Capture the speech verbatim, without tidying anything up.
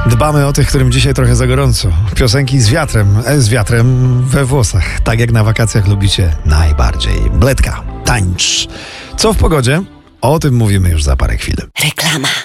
Dbamy o tych, którym dzisiaj trochę za gorąco. Piosenki z wiatrem, e, z wiatrem we włosach. Tak jak na wakacjach lubicie najbardziej. Bledka, tańcz. Co w pogodzie? O tym mówimy już za parę chwil. Reklama.